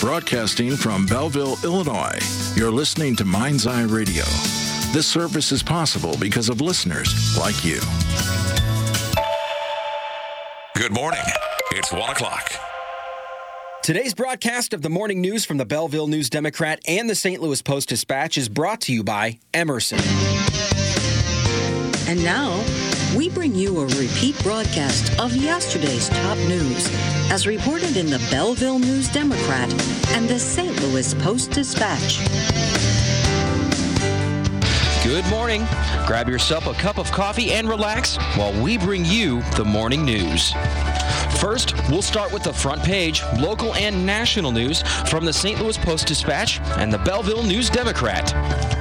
Broadcasting from Belleville, Illinois, you're listening to Mind's Eye Radio. This service is possible because of listeners like you. Good morning. It's 1 o'clock. Today's broadcast of the morning news from the Belleville News-Democrat and the St. Louis Post-Dispatch is brought to you by Emerson. And now, we bring you a repeat broadcast of yesterday's top news as reported in the Belleville News-Democrat and the St. Louis Post-Dispatch. Good morning. Grab yourself a cup of coffee and relax while we bring you the morning news. First, we'll start with the front page, local and national news from the St. Louis Post-Dispatch and the Belleville News-Democrat.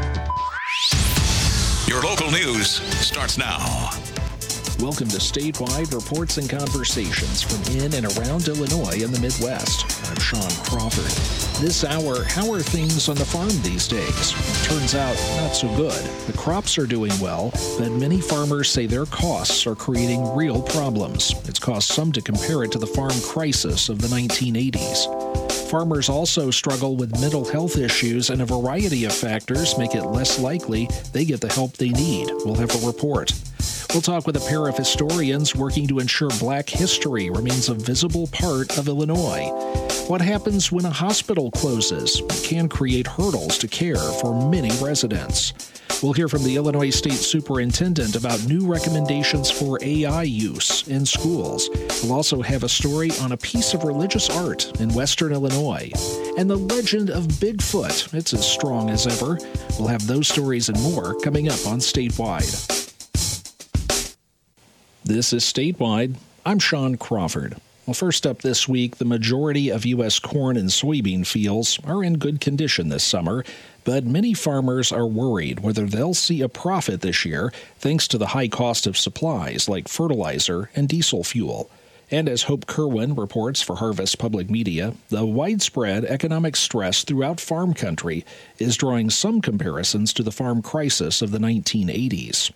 Your local news starts now. Welcome to Statewide Reports and Conversations from in and around Illinois and the Midwest. I'm Sean Crawford. This hour, how are things on the farm these days? Turns out, not so good. The crops are doing well, but many farmers say their costs are creating real problems. It's caused some to compare it to the farm crisis of the 1980s. Farmers also struggle with mental health issues, and a variety of factors make it less likely they get the help they need. We'll have a report. We'll talk with a pair of historians working to ensure Black history remains a visible part of Illinois. What happens when a hospital closes? It can create hurdles to care for many residents. We'll hear from the Illinois State Superintendent about new recommendations for AI use in schools. We'll also have a story on a piece of religious art in Western Illinois. And the legend of Bigfoot. It's as strong as ever. We'll have those stories and more coming up on Statewide. This is Statewide. I'm Sean Crawford. Well, first up this week, the majority of U.S. corn and soybean fields are in good condition this summer, but many farmers are worried whether they'll see a profit this year thanks to the high cost of supplies like fertilizer and diesel fuel. And as Hope Kerwin reports for Harvest Public Media, the widespread economic stress throughout farm country is drawing some comparisons to the farm crisis of the 1980s.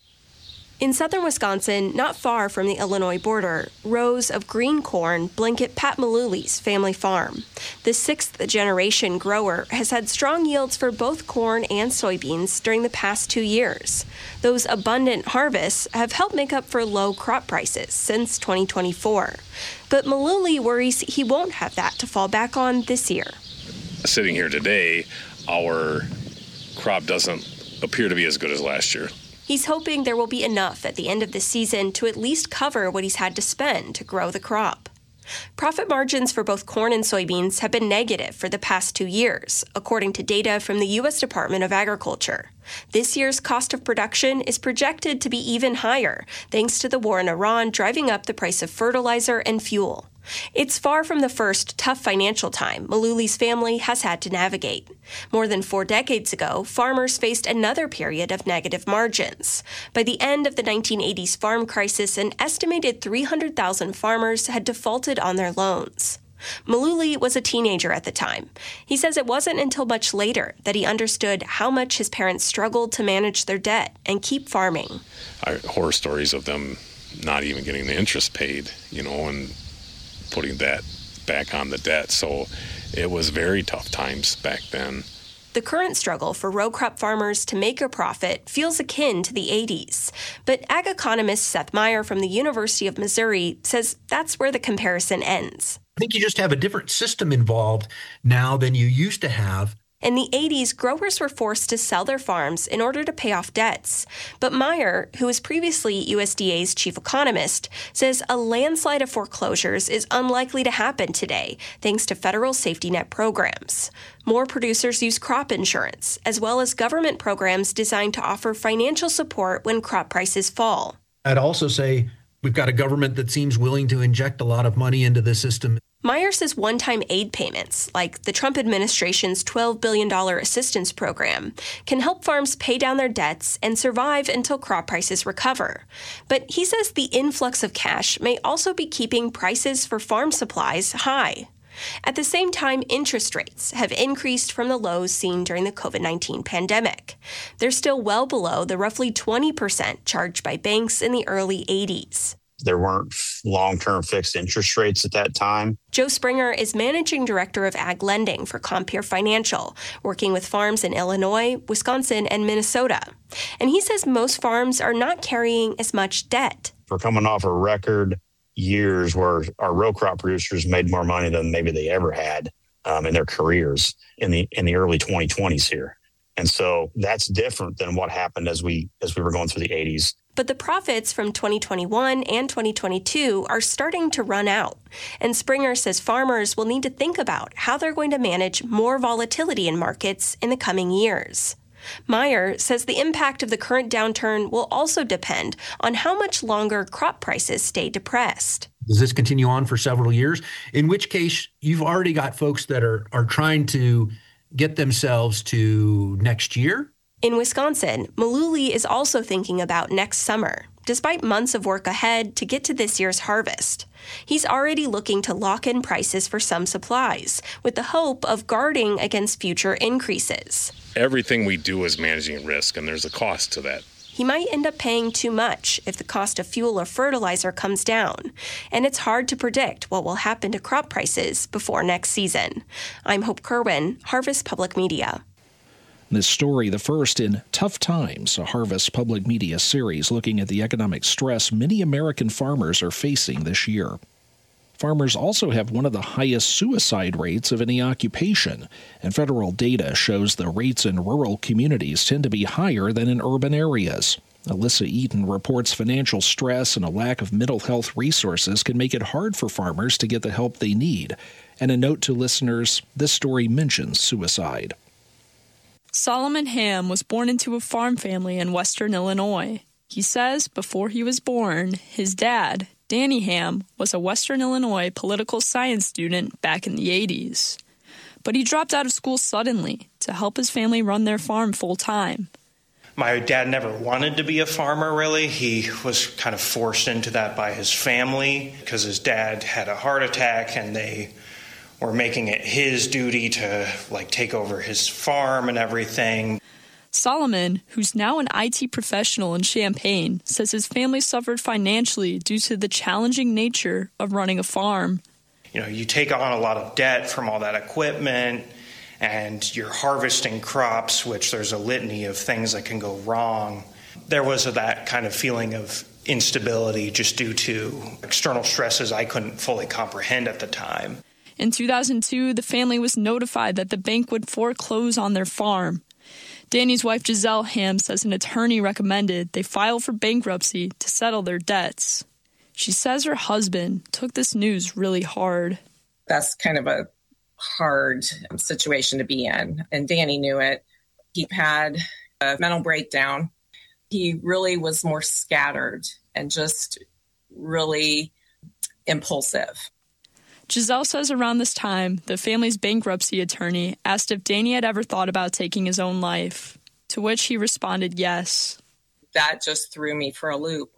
In southern Wisconsin, not far from the Illinois border, rows of green corn blanket Pat Maluli's family farm. The sixth-generation grower has had strong yields for both corn and soybeans during the past 2 years. Those abundant harvests have helped make up for low crop prices since 2024. But Maluli worries he won't have that to fall back on this year. Sitting here today, our crop doesn't appear to be as good as last year. He's hoping there will be enough at the end of the season to at least cover what he's had to spend to grow the crop. Profit margins for both corn and soybeans have been negative for the past 2 years, according to data from the U.S. Department of Agriculture. This year's cost of production is projected to be even higher, thanks to the war in Iran driving up the price of fertilizer and fuel. It's far from the first tough financial time Maluli's family has had to navigate. More than 4 decades ago, farmers faced another period of negative margins. By the end of the 1980s farm crisis, an estimated 300,000 farmers had defaulted on their loans. Maluli was a teenager at the time. He says it wasn't until much later that he understood how much his parents struggled to manage their debt and keep farming. Horror stories of them not even getting the interest paid, and putting that back on the debt. So it was very tough times back then. The current struggle for row crop farmers to make a profit feels akin to the 80s. But ag economist Seth Meyer from the University of Missouri says that's where the comparison ends. I think you just have a different system involved now than you used to have. In the 80s, growers were forced to sell their farms in order to pay off debts. But Meyer, who was previously USDA's chief economist, says a landslide of foreclosures is unlikely to happen today, thanks to federal safety net programs. More producers use crop insurance, as well as government programs designed to offer financial support when crop prices fall. I'd also say we've got a government that seems willing to inject a lot of money into the system. Meyer says one-time aid payments, like the Trump administration's $12 billion assistance program, can help farms pay down their debts and survive until crop prices recover. But he says the influx of cash may also be keeping prices for farm supplies high. At the same time, interest rates have increased from the lows seen during the COVID-19 pandemic. They're still well below the roughly 20% charged by banks in the early 80s. There weren't long-term fixed interest rates at that time. Joe Springer is managing director of ag lending for Compeer Financial, working with farms in Illinois, Wisconsin, and Minnesota. And he says most farms are not carrying as much debt. We're coming off a record years where our row crop producers made more money than maybe they ever had in their careers in the early 2020s here. And so that's different than what happened as we were going through the 80s. But the profits from 2021 and 2022 are starting to run out. And Springer says farmers will need to think about how they're going to manage more volatility in markets in the coming years. Meyer says the impact of the current downturn will also depend on how much longer crop prices stay depressed. Does this continue on for several years? In which case, you've already got folks that are trying to get themselves to next year. In Wisconsin, Maluli is also thinking about next summer, despite months of work ahead to get to this year's harvest. He's already looking to lock in prices for some supplies, with the hope of guarding against future increases. Everything we do is managing risk, and there's a cost to that. He might end up paying too much if the cost of fuel or fertilizer comes down, and it's hard to predict what will happen to crop prices before next season. I'm Hope Kerwin, Harvest Public Media. This story, the first in Tough Times, a Harvest Public Media series looking at the economic stress many American farmers are facing this year. Farmers also have one of the highest suicide rates of any occupation, and federal data shows the rates in rural communities tend to be higher than in urban areas. Alyssa Eaton reports financial stress and a lack of mental health resources can make it hard for farmers to get the help they need. And a note to listeners, this story mentions suicide. Solomon Ham was born into a farm family in western Illinois. He says before he was born, his dad, Danny Ham, was a Western Illinois political science student back in the 80s. But he dropped out of school suddenly to help his family run their farm full-time. My dad never wanted to be a farmer, really. He was kind of forced into that by his family because his dad had a heart attack and they were making it his duty to take over his farm and everything. Solomon, who's now an IT professional in Champaign, says his family suffered financially due to the challenging nature of running a farm. You take on a lot of debt from all that equipment, and you're harvesting crops, which there's a litany of things that can go wrong. There was that kind of feeling of instability just due to external stresses I couldn't fully comprehend at the time. In 2002, the family was notified that the bank would foreclose on their farm. Danny's wife, Giselle Ham, says an attorney recommended they file for bankruptcy to settle their debts. She says her husband took this news really hard. That's kind of a hard situation to be in, and Danny knew it. He had a mental breakdown. He really was more scattered and just really impulsive. Giselle says around this time, the family's bankruptcy attorney asked if Danny had ever thought about taking his own life, to which he responded yes. That just threw me for a loop.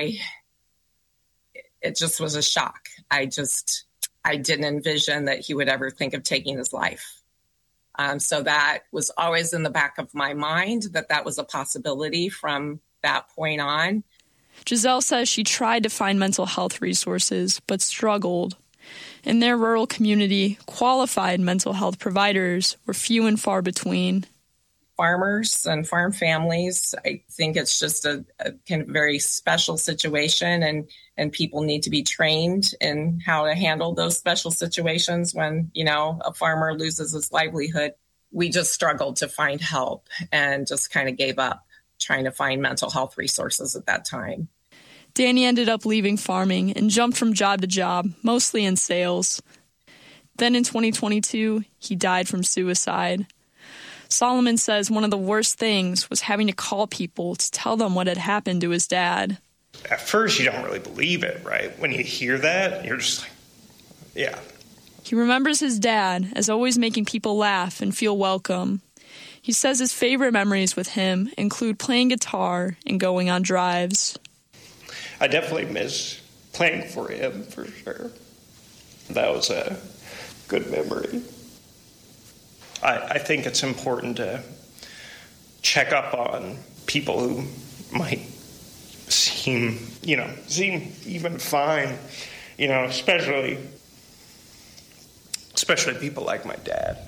It just was a shock. I didn't envision that he would ever think of taking his life. So that was always in the back of my mind, that was a possibility from that point on. Giselle says she tried to find mental health resources, but struggled. In their rural community, qualified mental health providers were few and far between. Farmers and farm families, I think it's just a kind of very special situation, and people need to be trained in how to handle those special situations when, a farmer loses his livelihood. We just struggled to find help and just kind of gave up trying to find mental health resources at that time. Danny ended up leaving farming and jumped from job to job, mostly in sales. Then in 2022, he died from suicide. Solomon says one of the worst things was having to call people to tell them what had happened to his dad. At first, you don't really believe it, right? When you hear that, you're just like, yeah. He remembers his dad as always making people laugh and feel welcome. He says his favorite memories with him include playing guitar and going on drives. I definitely miss playing for him, for sure. That was a good memory. I think it's important to check up on people who might seem even fine, especially people like my dad.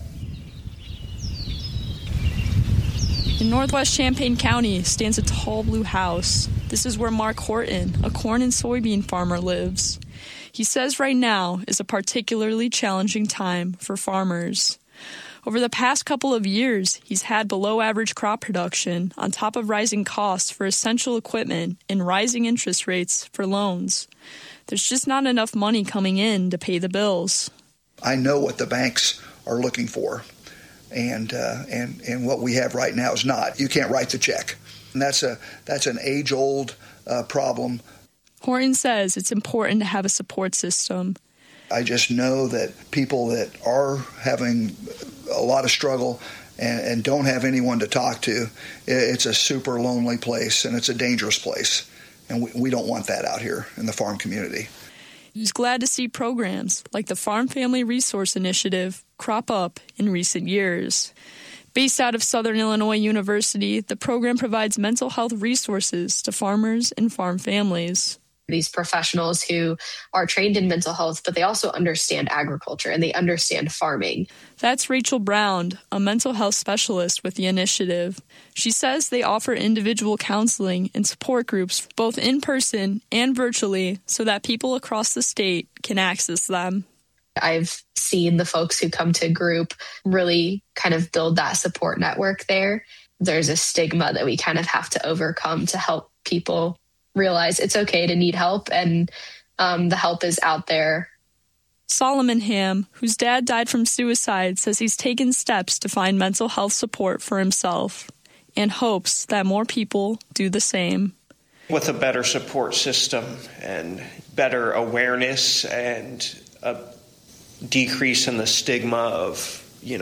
In northwest Champaign County stands a tall blue house. This is where Mark Horton, a corn and soybean farmer, lives. He says right now is a particularly challenging time for farmers. Over the past couple of years, he's had below-average crop production on top of rising costs for essential equipment and rising interest rates for loans. There's just not enough money coming in to pay the bills. I know what the banks are looking for, and what we have right now is not. You can't write the check, and that's an age-old problem. Horton says it's important to have a support system. I just know that people that are having a lot of struggle and don't have anyone to talk to, it's a super lonely place and it's a dangerous place. And we don't want that out here in the farm community. He's glad to see programs like the Farm Family Resource Initiative crop up in recent years. Based out of Southern Illinois University, the program provides mental health resources to farmers and farm families. These professionals who are trained in mental health, but they also understand agriculture and they understand farming. That's Rachel Brown, a mental health specialist with the initiative. She says they offer individual counseling and support groups both in person and virtually so that people across the state can access them. I've seen the folks who come to group really kind of build that support network there. There's a stigma that we kind of have to overcome to help people realize it's okay to need help, and the help is out there. Solomon Ham, whose dad died from suicide, says he's taken steps to find mental health support for himself and hopes that more people do the same. With a better support system and better awareness and a decrease in the stigma of,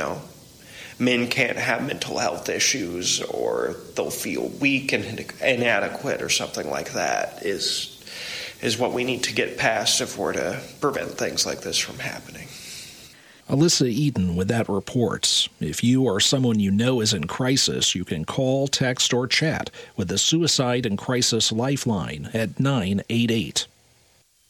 men can't have mental health issues or they'll feel weak and inadequate or something like that is what we need to get past if we're to prevent things like this from happening. Alyssa Eden with that report. If you or someone you know is in crisis, you can call, text, or chat with the Suicide and Crisis Lifeline at 988.